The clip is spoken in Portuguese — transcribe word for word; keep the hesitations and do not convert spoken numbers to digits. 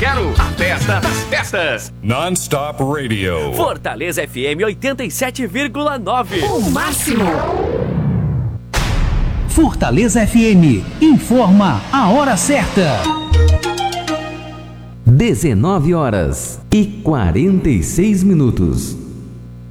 quero a festa das festas. Non-Stop Radio. Fortaleza F M oitenta e sete vírgula nove. O máximo. Fortaleza F M informa a hora certa. dezenove horas e quarenta e seis minutos.